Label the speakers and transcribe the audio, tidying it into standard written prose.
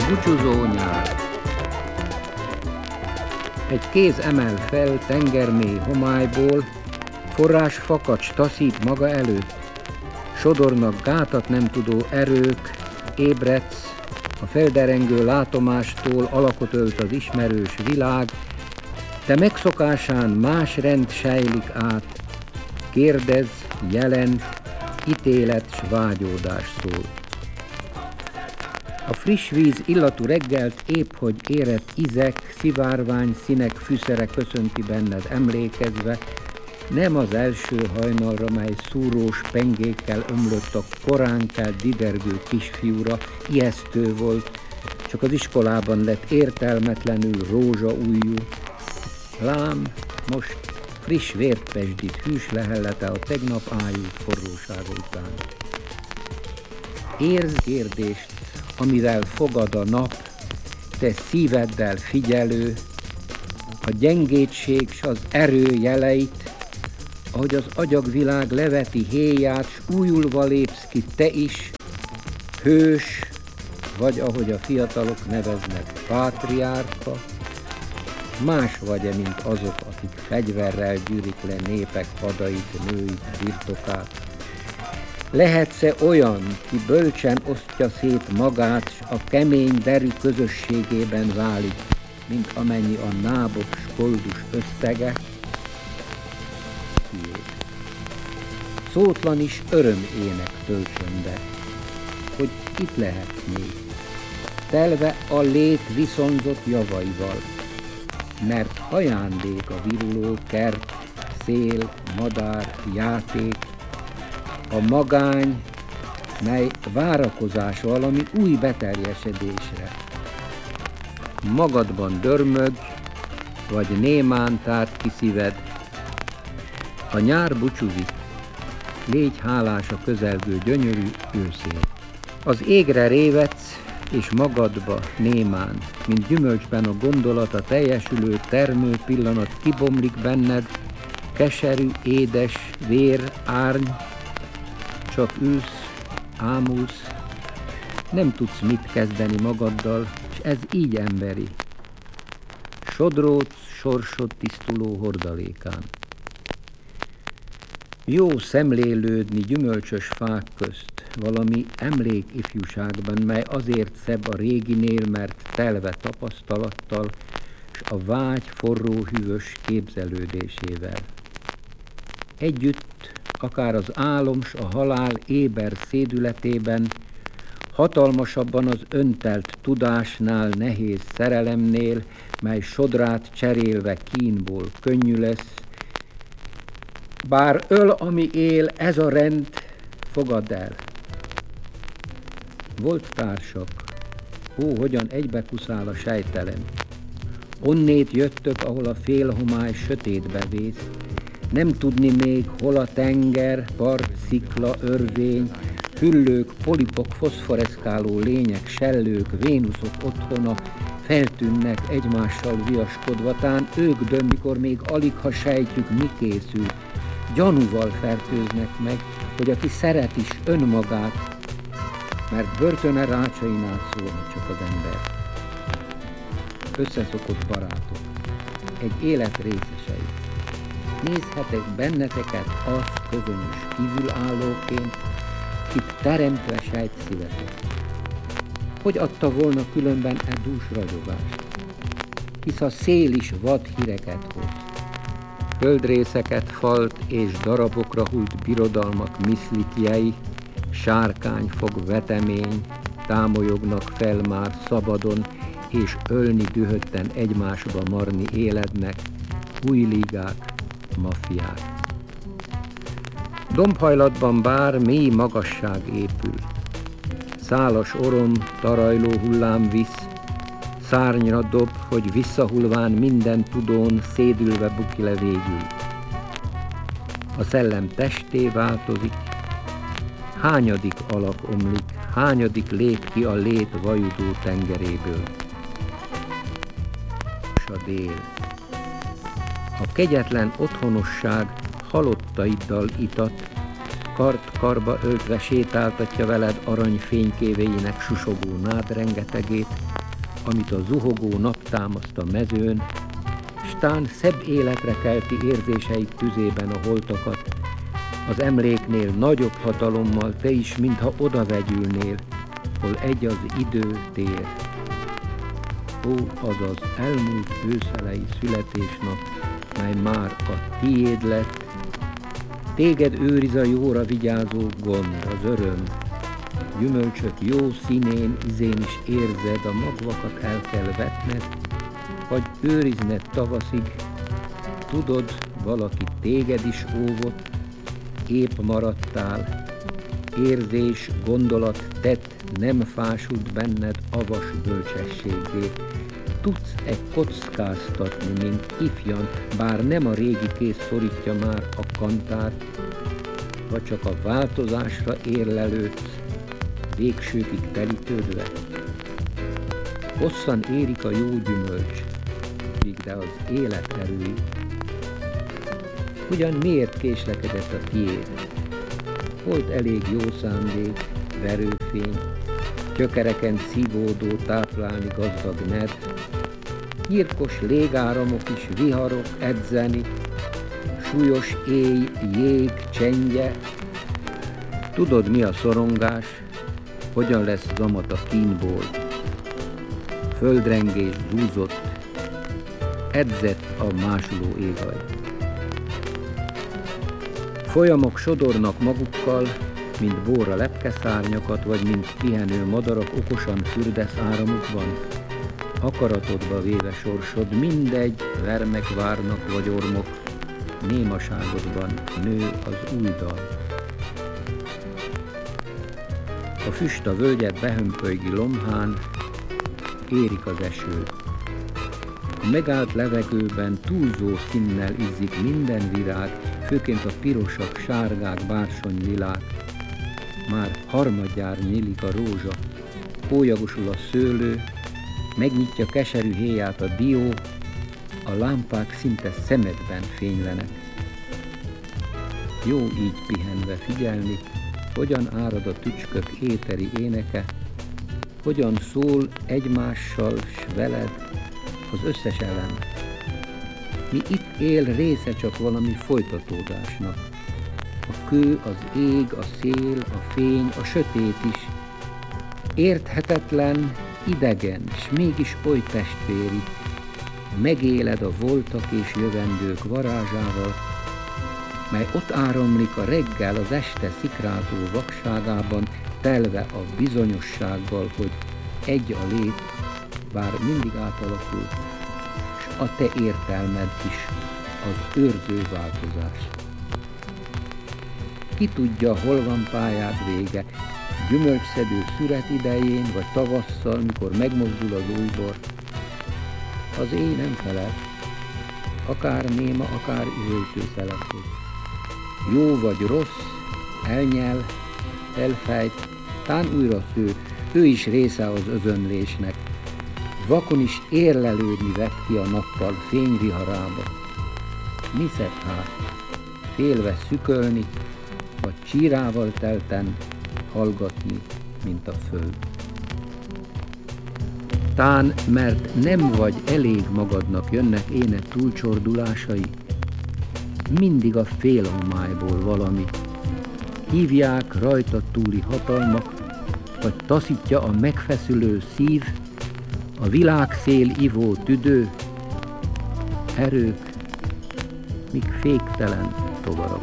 Speaker 1: Búcsúzó nyár. Egy kéz emel fel tengermély homályból, forrás fakacs taszít maga előtt. Sodornak gátat nem tudó erők, ébredsz, a felderengő látomástól alakot ölt az ismerős világ, te megszokásán más rend sejlik át, kérdez, jelent, ítélet s vágyódás szól. A friss víz illatú reggelt épp hogy érett ízek, szivárvány színek fűszere köszönti benned emlékezve, nem az első hajnalra, mely szúrós pengékkel ömlött a korán kelt didergő kisfiúra, ijesztő volt, csak az iskolában lett értelmetlenül rózsaujjú. Lám, most friss vért pesdít hűs lehellete a tegnap ájult forrósága után. Érz kérdést, amivel fogad a nap, te szíveddel figyelő, a gyengétség s az erő jeleit, ahogy az agyagvilág leveti héját, s újulva lépsz ki te is, hős, vagy ahogy a fiatalok neveznek, pátriárka, más vagy-e, mint azok, akik fegyverrel gyűrik le népek hadait, nőit, birtokát? Lehetsz-e olyan, ki bölcsen osztja szét magát, s a kemény derű közösségében válik, mint amennyi a nábok s koldus összege? Kiég. Szótlan is örömének töltsön be, hogy itt lehetsz még, telve a lét viszonzott javaival, mert ajándék a viruló kert, szél, madár, játék, a magány, mely várakozás valami új beteljesedésre. Magadban dörmög, vagy némán tárt ki szíved. A nyár búcsúzik, légy hálás a közelgő gyönyörű őszén. Az égre révedsz, és magadba némán, mint gyümölcsben a gondolat, a teljesülő termő pillanat kibomlik benned, keserű, édes, vér, árny, csak ülsz, ámulsz, nem tudsz mit kezdeni magaddal, és ez így emberi. Sodródsz sorsod tisztuló hordalékán. Jó szemlélődni gyümölcsös fák közt, valami emlék ifjúságban, mely azért szebb a réginél, mert telve tapasztalattal, s a vágy forró hűvös képzelődésével. Együtt, akár az álom s a halál éber szédületében, hatalmasabban az öntelt tudásnál, nehéz szerelemnél, mely sodrát cserélve kínból könnyű lesz. Bár öl, ami él, ez a rend, fogadd el. Volt társak, hogyan egybekuszál a sejtelem. Onnét jöttök, ahol a félhomály sötétbe vész, nem tudni még, hol a tenger, part, szikla, örvény, hüllők, polipok, foszforeszkáló lények, sellők, vénuszok otthona feltűnnek egymással viaskodva, tán ők dönt, mikor még alig ha sejtjük, mi készül. Gyanúval fertőznek meg, hogy aki szeret is önmagát, mert börtöne rácsainál szólna csak az ember. Összeszokott barátok, egy élet részesei. Nézhetek benneteket azt közönös kívülállóként, itt teremtve sejt szívetek. Hogy adta volna különben dús ragyogást? Hisz a szél is vad híreket hoz. Földrészeket, falt és darabokra hult birodalmak miszlikjei, sárkányfog vetemény, támolyognak fel már szabadon, és ölni dühötten egymásba marni élednek, új ligák, maffiák. Dombhajlatban bár mély magasság épül, szálas orom, tarajló hullám visz, szárnyra dob, hogy visszahulván minden tudón szédülve buki le végül. A szellem testé változik, hányadik alak omlik, hányadik lép ki a lét vajudó tengeréből. S a dél. A kegyetlen otthonosság halottaiddal itat, kart-karba öltve sétáltatja veled arany fénykévéinek susogó nádrengetegét, amit a zuhogó nap támaszt a mezőn, s tán szebb életre kelti érzéseid tüzében a holtakat, az emléknél nagyobb hatalommal te is, mintha odavegyülnél, hol egy az idő tér. Ó, az az elmúlt őszelei születésnap, mely már a tiéd lett, téged őriz a jóra vigyázó gond, az öröm, gyümölcsök jó színén, ízén is érzed, a magvakat el kell vetned, vagy őrizned tavaszig, tudod, valaki téged is óvott, épp maradtál, érzés, gondolat, tett nem fásult benned avas bölcsességgé. Tudsz egy kockáztatni, mint ifjan, bár nem a régi kéz szorítja már a kantárt, vagy csak a változásra érlelődsz, végsőkig telítődve. Hosszan érik a jó gyümölcs, de az élet erői. Ugyan miért késlekedett a tiéd? Volt elég jó szándék, verőfény, gyökereken szívódó táplálni gazdag ned, nyírkos légáramok is viharok edzeni, súlyos éj, jég, csendje. Tudod, mi a szorongás, hogyan lesz zamat a kínból. Földrengés zúzott, edzett a másoló éghaj. Folyamok sodornak magukkal, mint bóra lepkeszárnyakat, vagy mint pihenő madarak okosan fürdesz áramukban. Akaratodba véve sorsod, mindegy, vermek várnak vagy ormok, némaságodban nő az új dal. A füst a völgyet behömpölygi lomhán, érik az eső. A megállt levegőben túlzó színnel izzik minden virág, főként a pirosak, sárgák, bársonylilák. Már harmadjára nyílik a rózsa, hólyagosul a szőlő, megnyitja keserű héját a dió, a lámpák szinte szemedben fénylenek. Jó így pihenve figyelni, hogyan árad a tücskök éteri éneke, hogyan szól egymással s veled az összes elem. Mi itt él része csak valami folytatódásnak. A kő, az ég, a szél, a fény, a sötét is. Érthetetlen, idegen, s mégis oly testvéri. Megéled a voltak és jövendők varázsával, mely ott áramlik a reggel az este szikrázó vakságában, telve a bizonyossággal, hogy egy a lét, bár mindig átalakul, s a te értelmed is az őrző változás. Ki tudja, hol van pályád vége, gyümölcsszedő szüret idején, vagy tavasszal, mikor megmozdul az újbor. Az éj nem felel, akár néma, akár üvöltő szelekhoz. Jó vagy rossz, elnyel, elfejt, tán újra sző, ő is része az özönlésnek. Vakon is érlelődni vett ki a nappal fényviharába. Mi szebb hát, félve szükölni, vagy csírával telten hallgatni, mint a föld. Tán, mert nem vagy elég magadnak, jönnek ének túlcsordulásai, mindig a félhomályból valami. Hívják rajta túli hatalmak, vagy taszítja a megfeszülő szív, a világszél ivó tüdő, erők, míg féktelen tovarog.